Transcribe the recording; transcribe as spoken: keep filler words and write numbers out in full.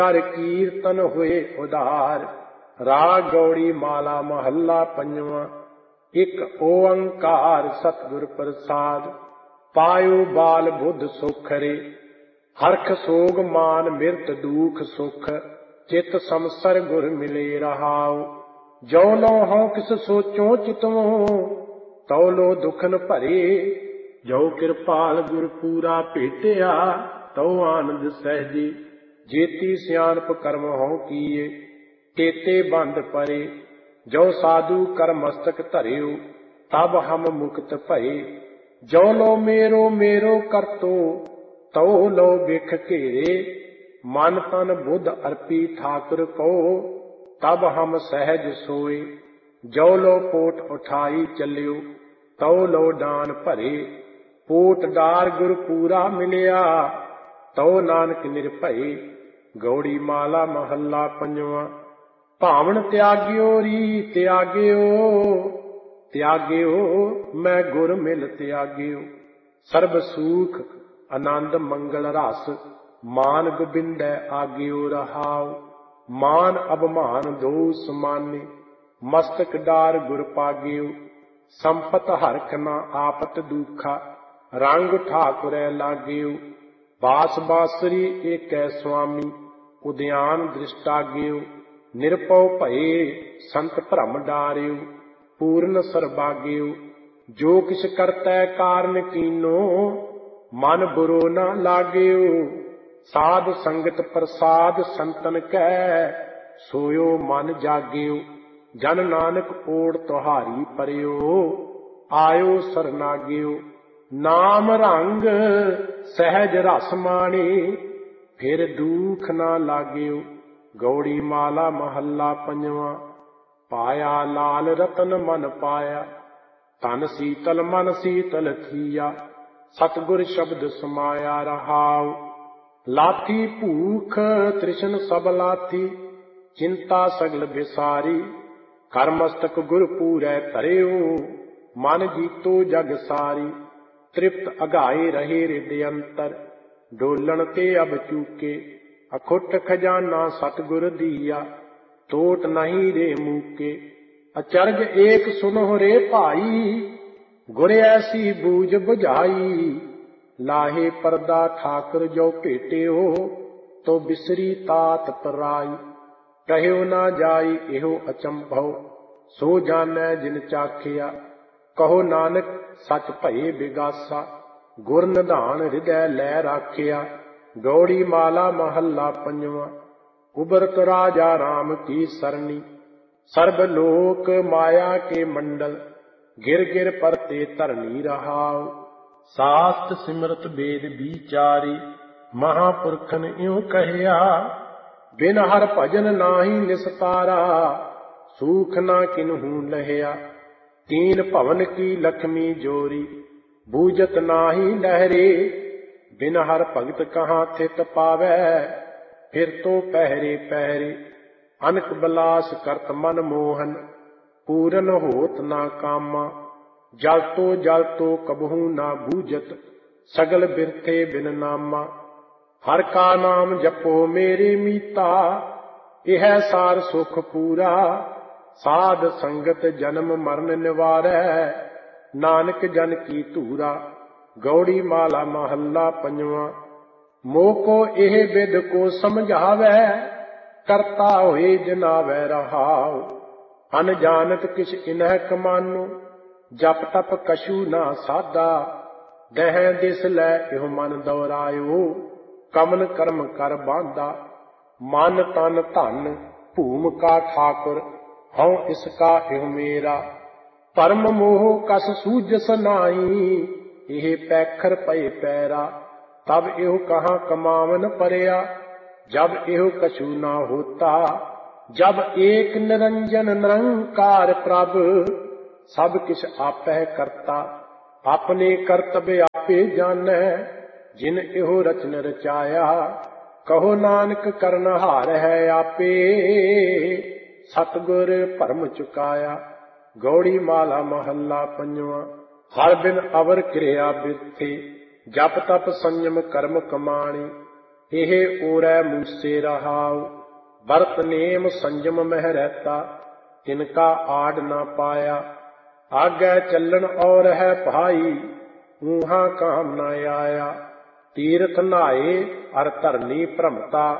हर कीर्तन हुए उदार। राग गौड़ी माला महला पंजवा। एक ओंकार सतगुर प्रसाद। पायो बाल बुद्ध सुखरे। हरख सोग मान मिरत दुख सुख। चित समसर गुर मिले रहाओ। जो लो हों किस सोचो चितवो। तौ लो दुखन भरे। जो कृपाल गुर पूरा भेटिया। तौ आनंद सहजे। जेती सियानप कर्म हों किए। तेते बंद परे। जो साधु कर मस्तक धरियो। तब हम मुक्त भये। जो लो मेरो मेरो करतो। तौ लो बिख घेरे। मन तन बुद्ध अर्पी ठाकुर को। तब हम सहज सोए। जो लो पोट उठाई चलियो। तौ लो दान भरे। पोट डार गुर पूरा मिलिया। तौ नानक निर्भय। गौड़ी माला महला पंजवा। भावण त्याग्यो री त्याग्यो। त्याग्यो मैं गुर मिल त्याग्यो। सर्ब सुख आनंद मंगल रस। मान गोबिंदै आग्यो रहाओ। मान अभिमान दो समाने। मस्तक डार गुर पाग्यो। संपत हरख न आपत दुखा। रंग ठाकुरै लाग्यो। बास बांसुरी एकै स्वामी। उद्यान दृष्टाग्यो। निरपौ भये संत भ्रम डार्यो। पूर्ण सर्बाग्यो। जो किछ करतै कारण कीनो। मन बुरो न लाग्यो। साध संगत प्रसाद संतन कै। सोयो मन जाग्यो। जन नानक ओड़ तुहारी परियो। आयो सरनाग्यो। नाम रंग सहज रस माणे। फिर दुख न लाग्यो। गौड़ी माला महला पंजवा। पाया लाल रतन मन पाया। तन शीतल मन शीतल थिया। सतगुर शब्द समाया रहाओ। लाथी भूख तृष्ण सब लाथी। चिंता सगल बिसारी। कर मस्तक गुर पूरै धरियो। मन जीतो जग सारी। तृप्त अघाए रहे हृदय अंतर। डोलन ते अब चूके। अखुट खजाना सतगुर दिया। टोट नहीं रे मूके। अचरज एक सुनो रे भाई। गुर ऐसी बूझ बुझाई। लाहे परदा ठाकुर जो भेटियो। तो बिसरी तात पराई। कहो ना जाई एहो अचंभव। सो जानै जिन चाखिया। कहो नानक सच भये बिगासा। गुर निधान हृदय लै राखिया। गौड़ी माला महला पंजवा। उबरत राजा राम की सरनी। सर्ब लोक माया के मंडल। गिर गिर परते धरनी रहाओ। शास्त्र सिमरत वेद विचारी। महापुरखन इउं कहिया। बिन हर भजन नाहि निस्तारा। सूख ना किन्हू लहिया। तीन भवन की लक्ष्मी जोरी। बूझत नाही लहरे। बिन हर भगत कहाँ थित पावै। फिर तो पहरे पहरे। अनक बलास करत मन मोहन। पूरन होत ना कामा। जल तो जल तो कबहू ना बूझत। सगल बिरथे बिन नामा। हर का नाम जपो मेरे मीता। यह सार सुख पूरा। साध संगत जन्म मरण निवारै। नानक जन की धूरा। गौड़ी माला महला पंजवा। मोह को एह विद को समझावै। करता होए जनावै रहाओ। अनजानत किछ इन्ह कमानो। जप तप कछु ना साधा। दह दिस लै इह मन दौरायो। कमन कर्म कर बांधा। मन तन धन भूम का ठाकुर। हऊँ इसका इह मेरा। परम मोह कस सूझस नाई। एह पैखर पए पैरा। तब एहो कहाँ कमावन परया। जब एहो कछु ना होता। जब एक निरंजन निरंकार प्रभ। सब किछ आपै करता। अपने कर्तव्य आपे जानै। जिन एहो रचन रचाया। कहो नानक करनहार है आपे। सतगुर भरम चुकाया। गौड़ी माला महला पंजवा। हर बिन अवर क्रिया बिरथे। जप तप संयम कर्म कमाणी। ਇਹ ਓਰੈ ਮੂਸੇ ਰਹਾਉ। ਬਰਤ ਨੇਮ ਸੰਜਮ ਮਹਿ ਰਹਤਾ, ਤਿਨਕਾ ਆਡ ਨਾ ਪਾਇਆ। ਆਗੈ ਚੱਲਣ ਔਰ ਹੈ ਭਾਈ, ਊਹਾਂ ਕਾਮ ਨ ਆਇਆ। ਤੀਰਥ ਨਹਾਏ ਅਰ ਧਰਨੀ ਭ੍ਰਮਤਾ,